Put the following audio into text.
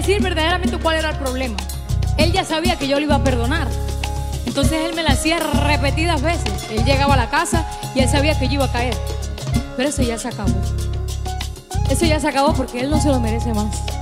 decir verdaderamente cuál era el problema. Él ya sabía que yo lo iba a perdonar. Entonces él me la hacía repetidas veces. Él llegaba a la casa y él sabía que yo iba a caer. Pero eso ya se acabó. Eso ya se acabó porque él no se lo merece más.